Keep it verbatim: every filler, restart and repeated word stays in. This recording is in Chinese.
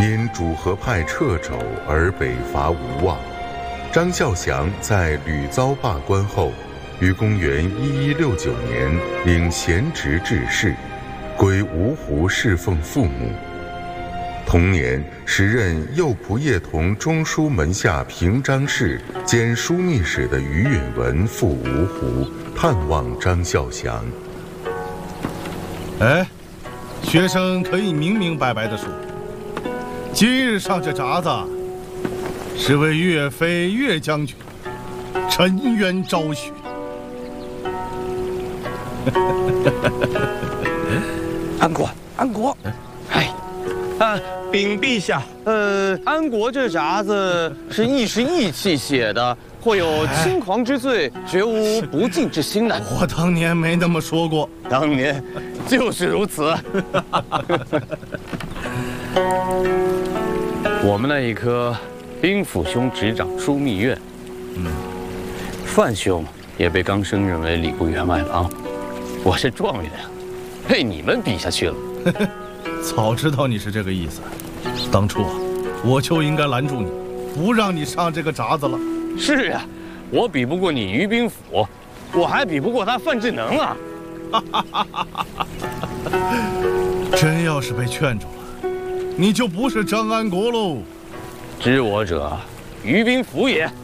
因主和派掣肘而北伐无望。张孝祥在屡遭罢官后，于公元一一六九年领衔职致仕，归芜湖侍奉父母。同年，时任右仆射同中书门下平章事兼枢密使的于允文赴芜湖探望张孝祥。 哎，学生可以明明白白地说，今日上这札子，是为岳飞岳将军沉冤昭雪。 安国，安国，哎， 啊，禀陛下，呃，安国这札子是一时意气写的，或有轻狂之罪，绝无不敬之心的。 我当年没那么说过， 当年就是如此。我们那一科，兵府兄执掌枢密院，嗯，范兄也被刚升任为礼部员外郎，我是状元啊，被你们比下去了。 早知道你是这个意思，当初啊，我就应该拦住你，不让你上这个札子了。 是啊，我比不过你于兵府，我还比不过他范志能啊！ 真要是被劝住了，你就不是张安国喽。 知我者，于兵府也。